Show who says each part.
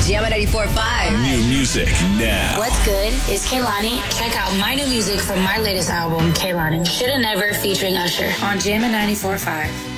Speaker 1: Jam 94.5.
Speaker 2: New music now.
Speaker 3: What's good? It's Kehlani. Check out my new music from my latest album, Kehlani. Shoulda Never featuring Usher on Jam 94.5.